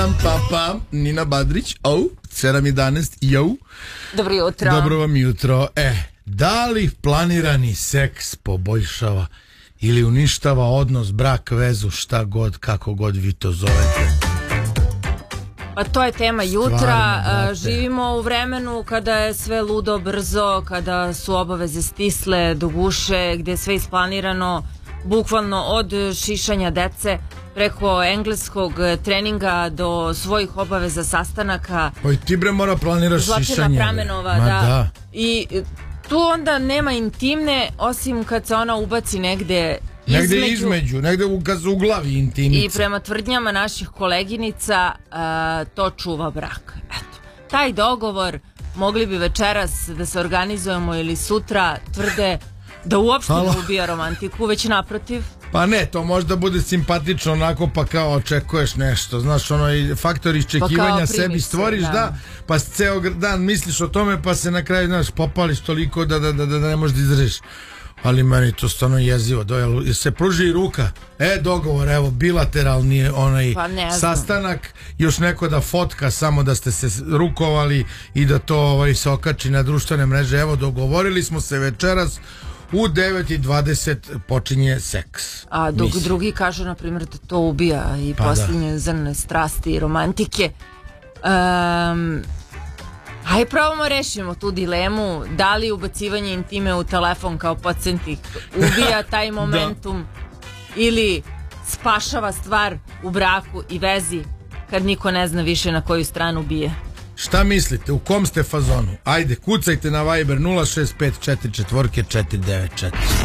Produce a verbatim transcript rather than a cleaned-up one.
Pa, pa, Nina Badrić, au, sedam jedanaest, jau. Dobro jutro. Dobro vam jutro. E, da li planirani seks poboljšava ili uništava odnos, brak, vezu, šta god, kako god vi to zovete? Pa to je tema jutra. Stvarno, živimo u vremenu kada je sve ludo brzo, kada su obaveze stisle do guše, gdje je sve isplanirano, bukvalno od šišanja dece preko engleskog treninga do svojih obaveza sastanaka. Oj, ti bre mora planiraš šišanje. Zlatina Pramenova, Ma, da. da. I tu onda nema intimne, osim kad se ona ubaci negde Negde između, između, negde u, kad su u glavi intimice. I prema tvrdnjama naših koleginica a, to čuva brak. Eto, taj dogovor mogli bi večeras da se organizujemo ili sutra, tvrde da uopšte ne ubija romantiku, već naprotiv. Pa ne, to možda bude simpatično onako, pa kao očekuješ nešto, znaš, ono i faktor iščekivanja pa sebi stvoriš, da. da, pa ceo dan misliš o tome, pa se na kraju, znaš, popališ toliko da, da, da, da ne možeš da izdržiš. Ali meni to stvarno jezivo, dojel, se pruži ruka, e, dogovor, evo, bilateralni onaj pa sastanak, još neko da fotka samo da ste se rukovali i da to ovaj, se okači na društvene mreže, evo, dogovorili smo se večeras, u devet i dvadeset počinje seks. A dok Mislim. drugi kažu, na primjer, da to ubija i pa posljednje da. zrne strasti i romantike. Um, Hajde probamo rešimo tu dilemu, da li ubacivanje intime u telefon kao podsjetnik ubija taj momentum ili spašava stvar u braku i vezi kad niko ne zna više na koju stranu bije. Šta mislite, u kom ste fazonu? Ajde, kucajte na Viber nula šest pet četiri četiri četiri devet četiri.